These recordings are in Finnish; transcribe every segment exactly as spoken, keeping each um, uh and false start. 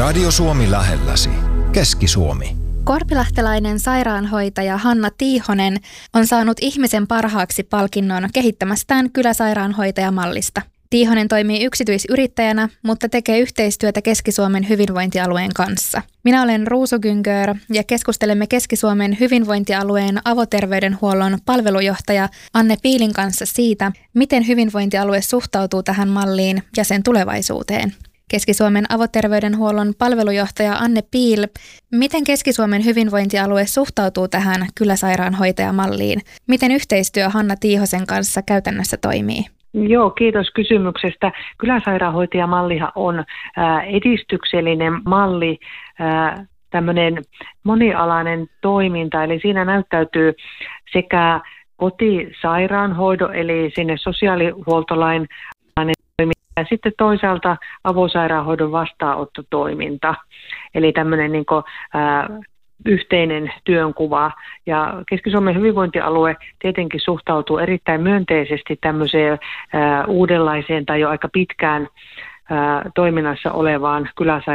Radio Suomi lähelläsi. Keski-Suomi. Korpilahtelainen sairaanhoitaja Hanna Tiihonen on saanut ihmisen parhaaksi palkinnon kehittämästään kyläsairaanhoitajamallista. Tiihonen toimii yksityisyrittäjänä, mutta tekee yhteistyötä Keski-Suomen hyvinvointialueen kanssa. Minä olen Ruusu Gyngör ja keskustelemme Keski-Suomen hyvinvointialueen avoterveydenhuollon palvelujohtaja Anne Piilin kanssa siitä, miten hyvinvointialue suhtautuu tähän malliin ja sen tulevaisuuteen. Keski-Suomen avoterveydenhuollon palvelujohtaja Anne Piil, miten Keski-Suomen hyvinvointialue suhtautuu tähän kyläsairaanhoitajamalliin? Miten yhteistyö Hanna Tiihosen kanssa käytännössä toimii? Joo, kiitos kysymyksestä. Kyläsairaanhoitajamallihan on ää, edistyksellinen malli, ää, tämmöinen monialainen toiminta, eli siinä näyttäytyy sekä kotisairaanhoidon, eli sinne sosiaalihuoltolain toiminta, ja sitten toisaalta avosairaanhoidon vastaanottotoiminta, eli tämmöinen niin kuin, ää, yhteinen työnkuva. Ja Keski-Suomen hyvinvointialue tietenkin suhtautuu erittäin myönteisesti tämmöiseen ää, uudenlaiseen tai jo aika pitkään ää, toiminnassa olevaan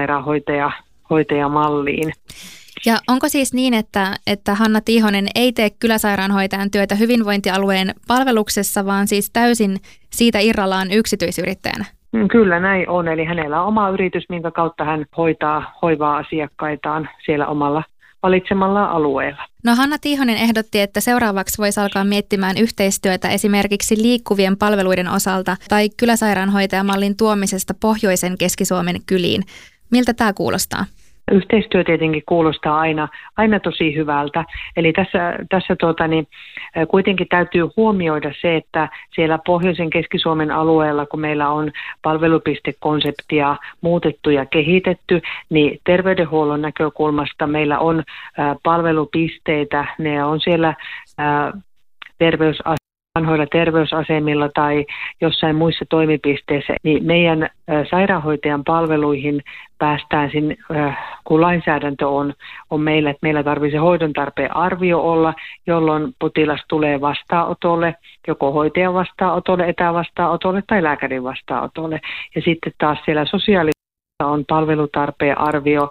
kyläsairaanhoitajamalliin. Ja onko siis niin, että, että Hanna Tiihonen ei tee kyläsairaanhoitajan työtä hyvinvointialueen palveluksessa, vaan siis täysin siitä irrallaan yksityisyrittäjänä? Kyllä näin on, eli hänellä on oma yritys, minkä kautta hän hoitaa hoivaa asiakkaitaan siellä omalla valitsemalla alueella. No Hanna Tiihonen ehdotti, että seuraavaksi voisi alkaa miettimään yhteistyötä esimerkiksi liikkuvien palveluiden osalta tai kyläsairaanhoitajamallin tuomisesta pohjoisen Keski-Suomen kyliin. Miltä tämä kuulostaa? Yhteistyö tietenkin kuulostaa aina, aina tosi hyvältä. Eli tässä, tässä tuota, niin, kuitenkin täytyy huomioida se, että siellä pohjoisen Keski-Suomen alueella, kun meillä on palvelupistekonseptia muutettu ja kehitetty, niin terveydenhuollon näkökulmasta meillä on ää, palvelupisteitä. Ne on siellä ää, terveysasemilla. vanhoilla terveysasemilla tai jossain muissa toimipisteissä, niin meidän sairaanhoitajan palveluihin päästään sinne, kun lainsäädäntö on, on meillä, että meillä tarvitsee hoidon tarpeen arvio olla, jolloin potilas tulee vastaanotolle, joko hoitajan vastaanotolle, etävastaanotolle tai lääkärin vastaanotolle. Ja sitten taas siellä sosiaali on palvelutarpeen arvio,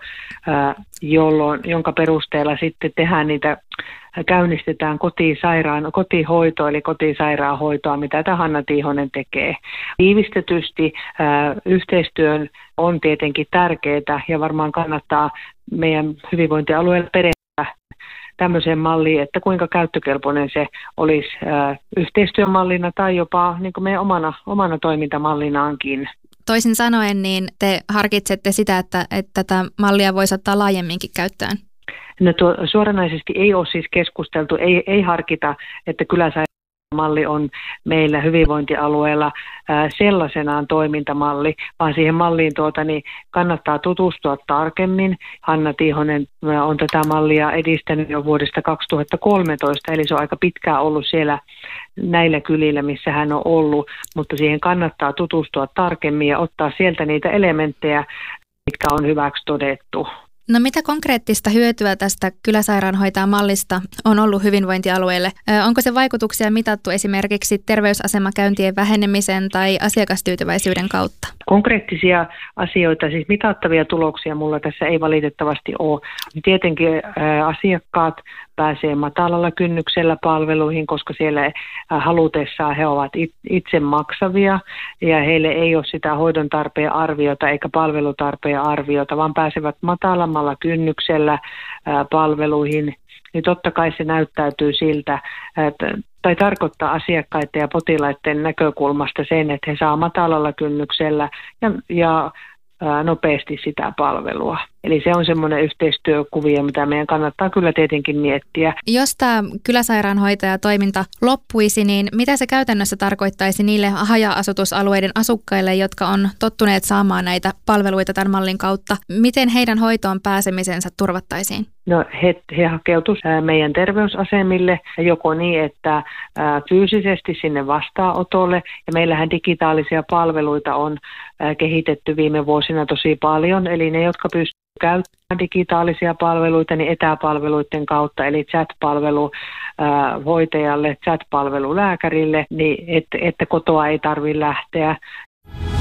jolloin, jonka perusteella sitten tehdään niitä, käynnistetään kotisairaan, kotihoito eli kotisairaanhoitoa, mitä tämä Hanna Tiihonen tekee. Tiivistetysti ää, yhteistyön on tietenkin tärkeää ja varmaan kannattaa meidän hyvinvointialueella perehtyä tämmöiseen malliin, että kuinka käyttökelpoinen se olisi ää, yhteistyömallina tai jopa niin kuin meidän omana, omana toimintamallinaankin. Toisin sanoen, niin te harkitsette sitä, että, että tätä mallia voisi ottaa laajemminkin käyttöön? No tuo, suoranaisesti ei ole siis keskusteltu, ei, ei harkita, että kyläsairaanmalli on meillä hyvinvointialueella ää, sellaisenaan toimintamalli, vaan siihen malliin tuota, niin kannattaa tutustua tarkemmin. Hanna Tiihonen on tätä mallia edistänyt jo vuodesta kaksituhattakolmetoista, eli se on aika pitkään ollut siellä näillä kylillä, missä hän on ollut, mutta siihen kannattaa tutustua tarkemmin ja ottaa sieltä niitä elementtejä, mitkä on hyväksi todettu. No mitä konkreettista hyötyä tästä kyläsairaanhoitajamallista on ollut hyvinvointialueelle? Onko se vaikutuksia mitattu esimerkiksi terveysasemakäyntien vähenemisen tai asiakastyytyväisyyden kautta? Konkreettisia asioita, siis mitattavia tuloksia mulla tässä ei valitettavasti ole. Tietenkin ää, asiakkaat pääsee matalalla kynnyksellä palveluihin, koska siellä halutessaan he ovat itse maksavia ja heille ei ole sitä hoidon tarpeen arviota eikä palvelutarpeen arviota, vaan pääsevät matalammalla kynnyksellä ää, palveluihin. Niin totta kai se näyttäytyy siltä, että tai tarkoittaa asiakkaiden ja potilaiden näkökulmasta sen, että he saa matalalla kynnyksellä ja, ja ää, nopeasti sitä palvelua. Eli se on semmoinen yhteistyökuvio, mitä meidän kannattaa kyllä tietenkin miettiä. Jos tämä kyläsairaanhoitajatoiminta loppuisi, niin mitä se käytännössä tarkoittaisi niille haja-asutusalueiden asukkaille, jotka on tottuneet saamaan näitä palveluita tämän mallin kautta? Miten heidän hoitoon pääsemisensä turvattaisiin? No he, he hakeutuisivat meidän terveysasemille joko niin, että ää, fyysisesti sinne vastaanotolle. Ja meillähän digitaalisia palveluita on ää, kehitetty viime vuosina tosi paljon, eli ne, jotka pystyvät käyttämään digitaalisia palveluita, niin etäpalveluiden kautta, eli chat-palvelu ää, hoitajalle, chat-palvelu lääkärille, niin että, että kotoa ei tarvitse lähteä.